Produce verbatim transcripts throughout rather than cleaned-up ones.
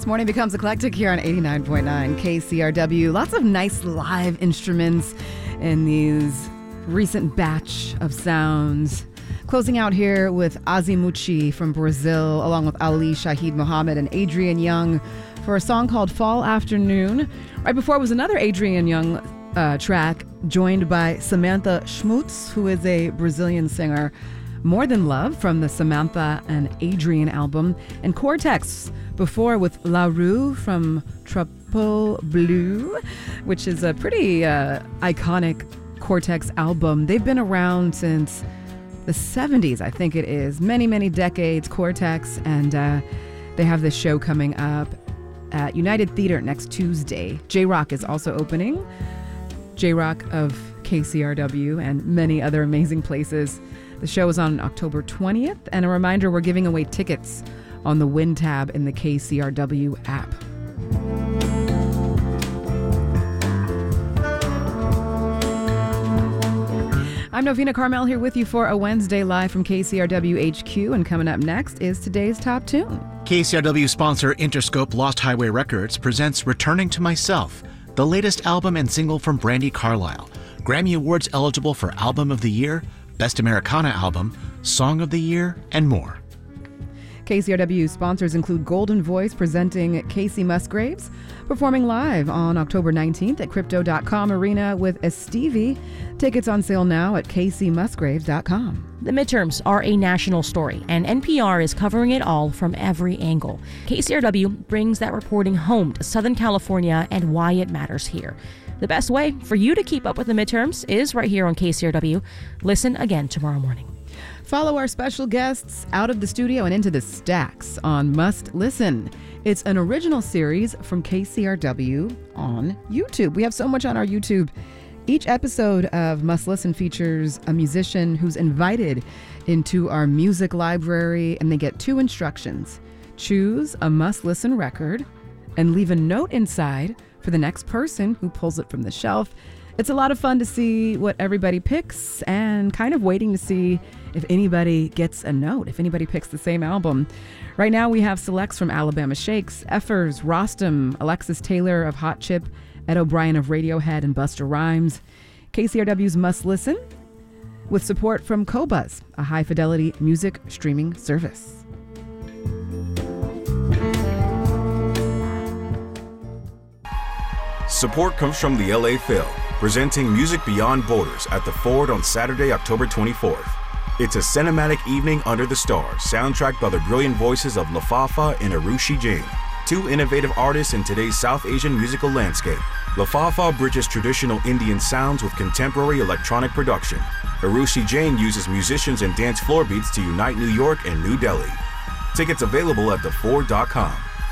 Morning becomes eclectic here on eighty-nine point nine K C R W. Lots of nice live instruments in these recent batch of sounds. Closing out here with Azimuth from Brazil, along with Ali Shaheed Muhammad and Adrian Young for a song called Fall Afternoon. Right before was another Adrian Young uh, track, joined by Samantha Schmutz, who is a Brazilian singer. More Than Love from the Samantha and Adrian album. And Cortex before with La Rue from Trapeau Bleu, which is a pretty uh, iconic Cortex album. They've been around since the seventies, I think it is. Many, many decades, Cortex. And uh, they have this show coming up at United Theater next Tuesday. J-Rock is also opening. J-Rock of K C R W and many other amazing places. The show is on October twentieth. And a reminder, we're giving away tickets on the Win tab in the K C R W app. I'm Novena Carmel here with you for a Wednesday live from K C R W H Q, and coming up next is today's top tune. K C R W sponsor Interscope Lost Highway Records presents Returning to Myself, the latest album and single from Brandi Carlile. Grammy Awards eligible for Album of the Year, Best Americana Album, Song of the Year, and more. K C R W sponsors include Golden Voice presenting Casey Musgraves, performing live on October nineteenth at Crypto dot com Arena with Estevie. Tickets on sale now at K C Musgraves dot com. The midterms are a national story, and N P R is covering it all from every angle. K C R W brings that reporting home to Southern California and why it matters here. The best way for you to keep up with the midterms is right here on K C R W. Listen again tomorrow morning. Follow our special guests out of the studio and into the stacks on Must Listen. It's an original series from K C R W on YouTube. We have so much on our YouTube. Each episode of Must Listen features a musician who's invited into our music library, and they get two instructions. Choose a Must Listen record and leave a note inside for the next person who pulls it from the shelf. It's a lot of fun to see what everybody picks and kind of waiting to see if anybody gets a note, if anybody picks the same album. Right now we have selects from Alabama Shakes, Effers, Rostam, Alexis Taylor of Hot Chip, Ed O'Brien of Radiohead, and Busta Rhymes. K C R W's Must Listen with support from Qobuz, a high-fidelity music streaming service. Support comes from the L A Phil, presenting Music Beyond Borders at the Ford on Saturday, October twenty-fourth. It's a cinematic evening under the stars, soundtracked by the brilliant voices of Lafafa and Arushi Jain, two innovative artists in today's South Asian musical landscape. Lafafa bridges traditional Indian sounds with contemporary electronic production. Arushi Jain uses musicians and dance floor beats to unite New York and New Delhi. Tickets available at the ford dot com.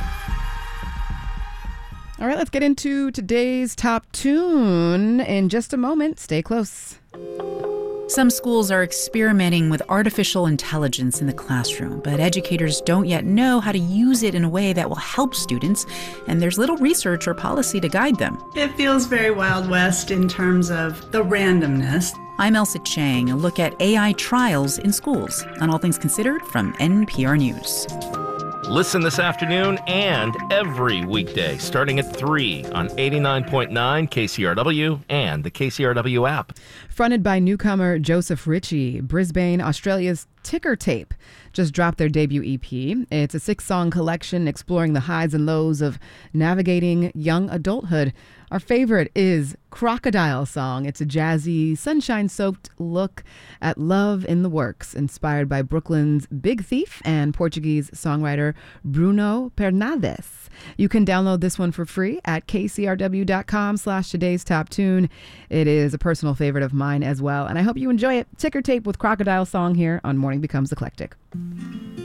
All right, let's get into today's top tune in just a moment. Stay close. Some schools are experimenting with artificial intelligence in the classroom, but educators don't yet know how to use it in a way that will help students, and there's little research or policy to guide them. It feels very Wild West in terms of the randomness. I'm Elsa Chang, a look at A I trials in schools on All Things Considered from N P R News. Listen this afternoon and every weekday starting at three on eighty-nine point nine K C R W and the K C R W app. Fronted by newcomer Joseph Ritchie, Brisbane, Australia's Ticker Tape just dropped their debut E P. It's a six-song collection exploring the highs and lows of navigating young adulthood. Our favorite is Crocodile Song. It's a jazzy, sunshine-soaked look at love in the works, inspired by Brooklyn's Big Thief and Portuguese songwriter Bruno Fernandes. You can download this one for free at kcrw.com slash today's top tune. It is a personal favorite of mine as well, and I hope you enjoy it. Ticker Tape with Crocodile Song here on Morning Becomes Eclectic.